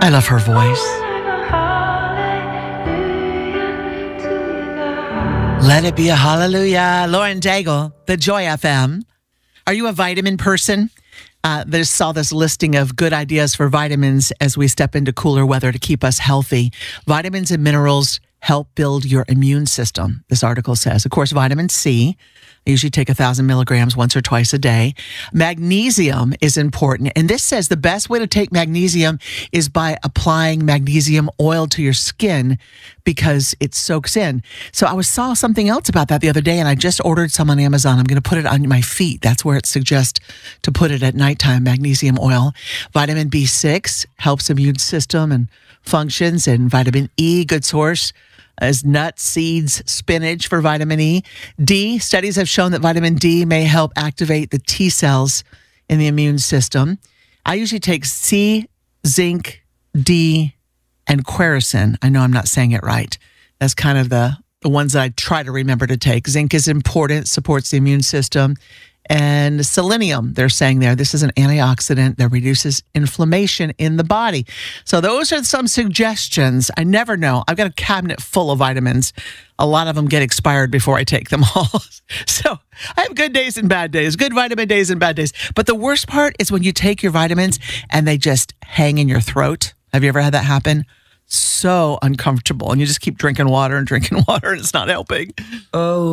I love her voice. Let it be a hallelujah. Lauren Daigle, the Joy FM. Are you a vitamin person? Just saw this listing of good ideas for vitamins as we step into cooler weather to keep us healthy. Vitamins and minerals help build your immune system, this article says. Of course, vitamin C, I usually take 1,000 milligrams once or twice a day. Magnesium is important. And this says the best way to take magnesium is by applying magnesium oil to your skin because it soaks in. So I saw something else about that the other day, and I just ordered some on Amazon. I'm going to put it on my feet. That's where it suggests to put it at nighttime, magnesium oil. Vitamin B6 helps immune system and functions, and vitamin E, good source, as nuts, seeds, spinach for vitamin E. D, studies have shown that vitamin D may help activate the T cells in the immune system. I usually take C, zinc, D, and quercetin. I know I'm not saying it right. That's kind of the ones that I try to remember to take. Zinc is important, supports the immune system. And selenium, they're saying there, this is an antioxidant that reduces inflammation in the body. So those are some suggestions. I never know. I've got a cabinet full of vitamins. A lot of them get expired before I take them all. So I have good days and bad days, good vitamin days and bad days. But the worst part is when you take your vitamins and they just hang in your throat. Have you ever had that happen? So uncomfortable. And you just keep drinking water and it's not helping. Oh.